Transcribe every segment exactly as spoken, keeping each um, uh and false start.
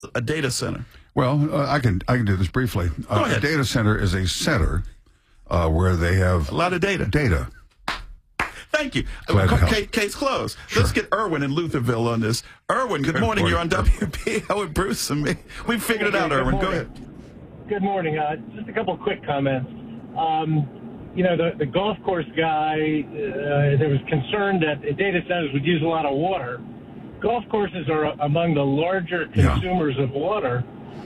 a data center? Well, uh, I can I can do this briefly. Uh, Go ahead. A data center is a center uh, where they have A lot of data. Data. Thank you. Glad to help. Case, case closed. Sure. Let's get Erwin in Lutherville on this. Erwin, good, Good morning. morning. You're on W P with Bruce and me. We figured it out, Good Erwin. Go morning. ahead. Good morning. Uh, just a couple of quick comments. Um, you know, the, the golf course guy, uh, there was concern that data centers would use a lot of water. Golf courses are among the larger consumers yeah. of water,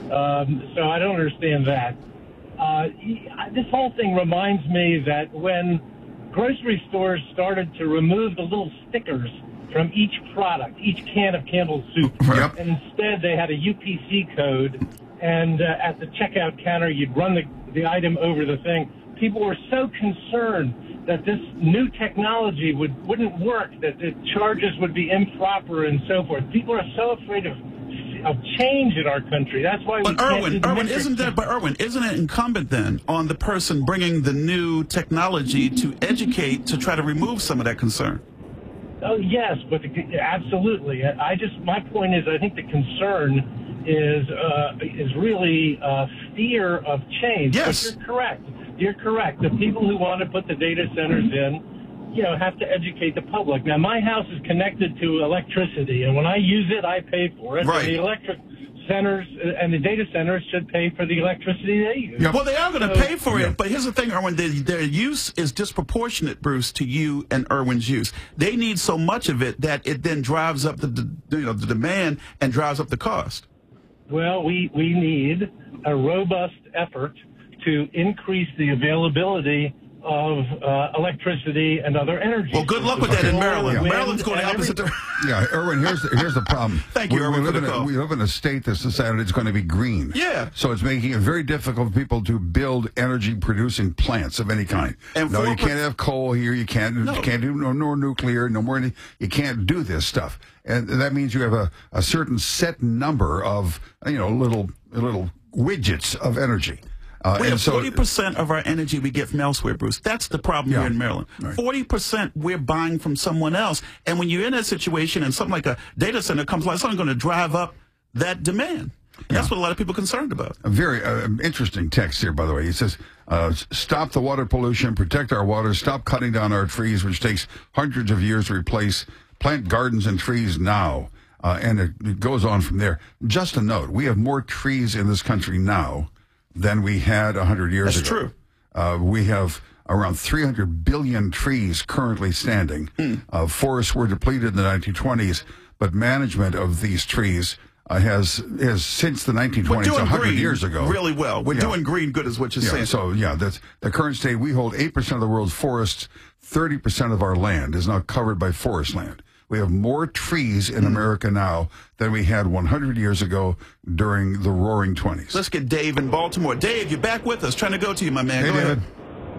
um, so I don't understand that. Uh, this whole thing reminds me that when grocery stores started to remove the little stickers from each product, each can of Campbell's soup, Yep. and instead they had a U P C code, and uh, at the checkout counter you'd run the, the item over the thing. People were so concerned that this new technology would, wouldn't work, that the charges would be improper and so forth. People are so afraid of of change in our country. That's why we But can't Erwin, do the Erwin, metric isn't that? system. But Erwin, isn't it incumbent then on the person bringing the new technology to educate to try to remove some of that concern? Oh, yes, but the, absolutely. I just, my point is, I think the concern is uh, is really uh, fear of change. Yes. But you're correct. You're correct. The people who want to put the data centers in, you know, have to educate the public. Now, my house is connected to electricity, and when I use it, I pay for it. Right. And the electric centers and the data centers should pay for the electricity they use. Yep. Well, they are going to So- pay for Yeah. it, but here's the thing, Erwin, their, their use is disproportionate, Bruce, to you and Erwin's use. They need so much of it that it then drives up the, the, you know, the demand and drives up the cost. Well, we, we need a robust effort to increase the availability of uh, electricity and other energy. Well, good luck with that in Solar, Maryland. wind, Maryland's going the and opposite everything. direction. Yeah, Erwin, here's the, here's the problem. Thank you, we, Erwin, we, for live the in a, call. we live in a state that's decided it's going to be green. Yeah. So it's making it very difficult for people to build energy-producing plants of any kind. And no, for- you can't have coal here. You can't, No. you can't do no more nuclear, no more. You can't do this stuff. And that means you have a, a certain set number of, you know, little little widgets of energy. Uh, We and have so- forty percent of our energy we get from elsewhere, Bruce. That's the problem Yeah. here in Maryland. Right. forty percent we're buying from someone else. And when you're in that situation and something like a data center comes along, it's only going to drive up that demand. And that's what a lot of people are concerned about. A very uh, interesting text here, by the way. He says, uh, stop the water pollution, protect our water, stop cutting down our trees, which takes hundreds of years to replace, plant gardens and trees now. Uh, and it, it goes on from there. Just a note, we have more trees in this country now than we had one hundred years That's ago. true. Uh, we have around three hundred billion trees currently standing. Mm. Uh, forests were depleted in the nineteen twenties, but management of these trees uh, has, has since the nineteen We're twenties, doing one hundred green years ago. really well. We're Yeah. doing green good is what you're Yeah, saying. so, yeah, that's the current state. We hold eight percent of the world's forests. thirty percent of our land is now covered by forest land. We have more trees in America now than we had one hundred years ago during the roaring twenties. Let's get Dave in Baltimore. Dave, you're back with us. Trying to go to you, my man. Hey, go David. ahead.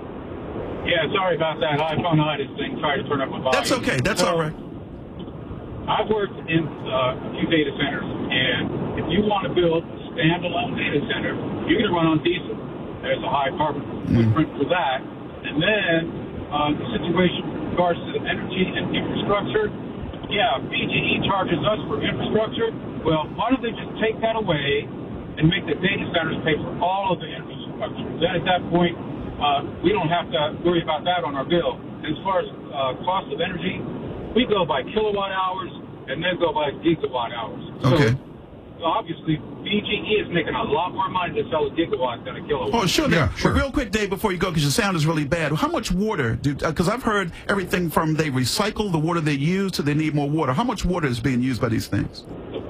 Yeah, sorry about that. iPhone-itis thing. Tried to turn up my volume. That's okay. That's So, all right. I've worked in uh, a few data centers, and if you want to build a standalone data center, you're going to run on diesel. There's a high carbon footprint for that. And then uh, the situation with regards to the energy and infrastructure, yeah, B G E charges us for infrastructure. Well, why don't they just take that away and make the data centers pay for all of the infrastructure? Then at that point, uh, we don't have to worry about that on our bill. And as far as uh, cost of energy, we go by kilowatt hours and then go by gigawatt hours. Okay. So obviously, B G E is making a lot more money to sell a gigawatt than a kilowatt. Oh, sure. Yeah, But sure. real quick, Dave, before you go, because your sound is really bad. How much water do, because I've heard everything from they recycle the water they use to they need more water. How much water is being used by these things?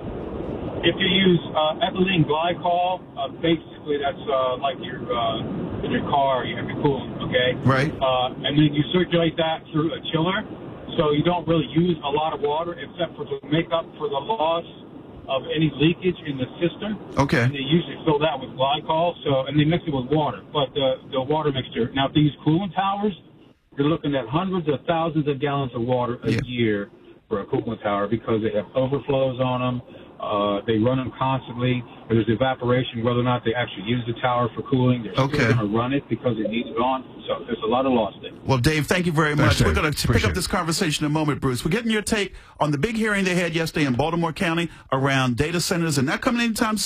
If you use uh, ethylene glycol, uh, basically that's uh, like your uh, in your car, you have your coolant, okay? Right. Uh, and then you circulate that through a chiller, so you don't really use a lot of water except for to make up for the loss of any leakage in the system. Okay. And they usually fill that with glycol, so and they mix it with water. But the the water mixture. Now, if they use coolant towers, you're looking at hundreds of thousands of gallons of water a Yeah. year for a coolant tower because they have overflows on them. Uh, they run them constantly. There's evaporation, whether or not they actually use the tower for cooling. They're Okay. still going to run it because it needs it on. So there's a lot of loss there. Well, Dave, thank you very Thanks, much. We're Dave. going to pick Appreciate up this conversation in a moment, Bruce. We're getting your take on the big hearing they had yesterday in Baltimore County around data centers, and not coming anytime soon.